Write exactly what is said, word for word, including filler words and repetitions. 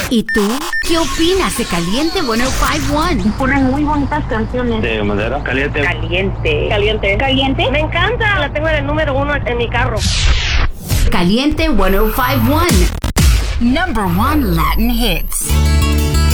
¿Y tú? ¿Qué opinas de Caliente ciento cincuenta y uno? Ponen muy bonitas canciones. De madera. Caliente. Caliente. Caliente. Caliente. Me encanta. La tengo en el número uno en mi carro. Caliente ciento cincuenta y uno. Number one Latin hits.